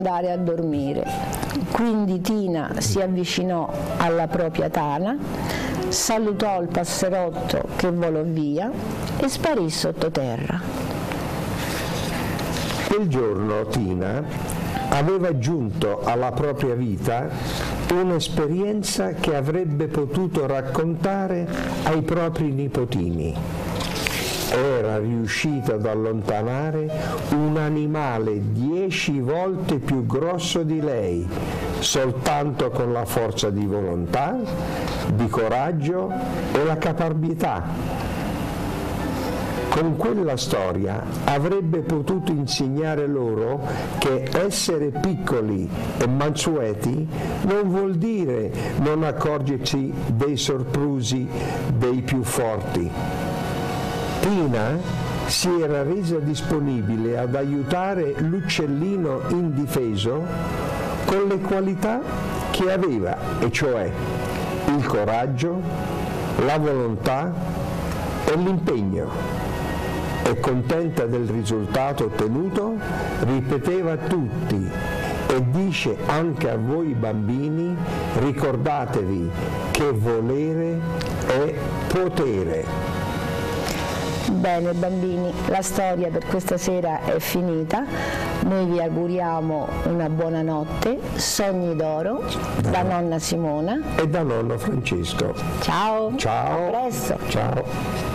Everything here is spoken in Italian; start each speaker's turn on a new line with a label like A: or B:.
A: andare a dormire. Quindi Tina si avvicinò alla propria tana, salutò il passerotto che volò via e sparì sottoterra.
B: Quel giorno Tina aveva aggiunto alla propria vita un'esperienza che avrebbe potuto raccontare ai propri nipotini. Era riuscita ad allontanare un animale 10 volte più grosso di lei, soltanto con la forza di volontà, di coraggio e la caparbietà. Con quella storia avrebbe potuto insegnare loro che essere piccoli e mansueti non vuol dire non accorgersi dei soprusi dei più forti. Tina si era resa disponibile ad aiutare l'uccellino indifeso con le qualità che aveva, e cioè il coraggio, la volontà e l'impegno. E contenta del risultato ottenuto, ripeteva a tutti e dice anche a voi bambini: ricordatevi che volere è potere.
A: Bene bambini, la storia per questa sera è finita, noi vi auguriamo una buona notte, sogni d'oro da nonna Simona
B: e da nonno Francesco.
A: Ciao,
B: Ciao.
A: a presto.
B: Ciao.